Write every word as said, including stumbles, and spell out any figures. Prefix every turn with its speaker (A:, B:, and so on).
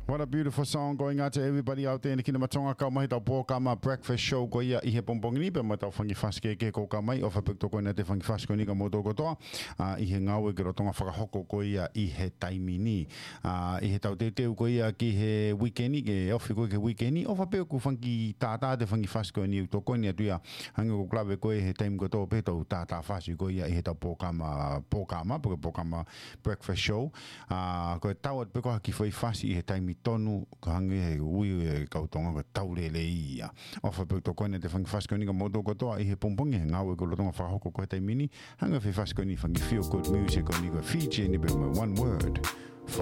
A: What a beautiful song going out to everybody out there in the Kinamatonga ka mai tau po ka ma breakfast show ko ia i he pompong ni pe ma tau fangi faske ke ko ka mai o fa pekto ko na te fangi fasko ni ka moto ko toa i he ngau e ke rotonga whakahoko ko ia i he taimi ni i he tau te teu ko ia ki he weekendi ke ofi ko ke weekendi o fa pe ku fangi tata te fangi fasko ni to ko ni atuia hanga ko klave ko he taimi ko to pe tau tata fasi ko ia i he tau po ka ma po ka ma po ka ma breakfast show ko tau at pe ko ki foi fasi i he taimi tonu ka hangi he ui e kautonga ka taurele ia. Ofa pe to koine te whangi whaskoni ka moto kotoa i he pompongi he ngau e ko lotonga whahoko ko he taimini hanga whi whaskoni whangi feel good music o ni ko Fiji ni pe one word.